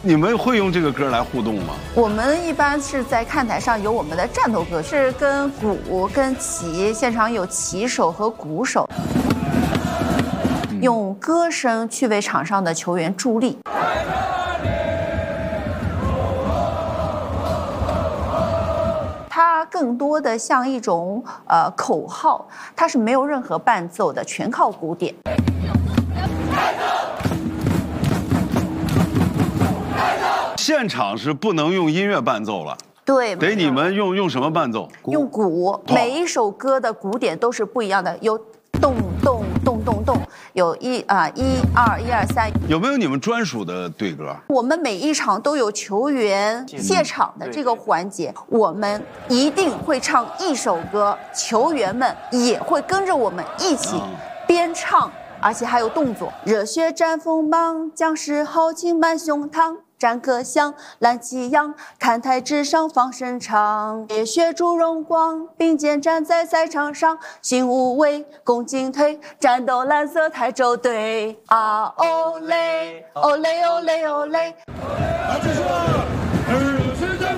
你们会用这个歌来互动吗？ 我们一般是在看台上有我们的战斗歌，是跟鼓、跟旗，现场有旗手和鼓手，用歌声去为场上的球员助力。它更多的像一种口号，它是没有任何伴奏的，全靠鼓点。 现场是不能用音乐伴奏了， 对， 得你们用什么伴奏？ 用鼓，每一首歌的鼓点都是不一样的，有咚咚咚咚咚，有1、2、1、2、3。 有没有你们专属的队歌？ 我们每一场都有球员谢场的这个环节，我们一定会唱一首歌，球员们也会跟着我们一起边唱，而且还有动作。热血战锋芒，将士豪情满胸膛。战歌响，蓝旗扬，看台之上放声唱。热血铸荣光，并肩站在赛场上，心无畏，共进退，战斗蓝色台州队。啊哦嘞，哦嘞哦嘞哦嘞。